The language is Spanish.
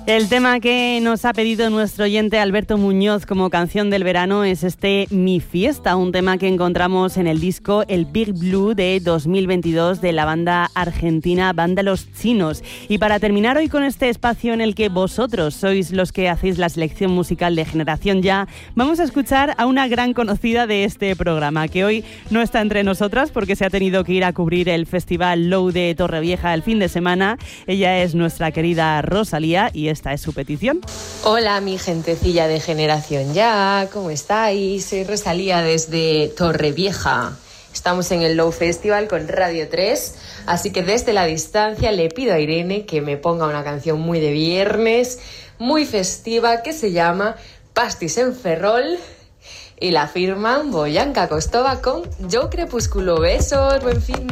El tema que nos ha pedido nuestro oyente Alberto Muñoz como canción del verano es este Mi Fiesta, un tema que encontramos en el disco El Big Blue de 2022 de la banda argentina Banda Los Chinos. Y para terminar hoy con este espacio en el que vosotros sois los que hacéis la selección musical de Generación Ya, vamos a escuchar a una gran conocida de este programa, que hoy no está entre nosotras porque se ha tenido que ir a cubrir el Festival Low de Torrevieja el fin de semana. Ella es nuestra querida Rosalía y esta es su petición. Hola mi gentecilla de Generación Ya, ¿cómo estáis? Soy Rosalía desde Torrevieja. Estamos en el Low Festival con Radio 3, así que desde la distancia le pido a Irene que me ponga una canción muy de viernes, muy festiva, que se llama Pastis en Ferrol y la firman Boyanka Kostova con Yo Crepúsculo. Besos, buen fin de...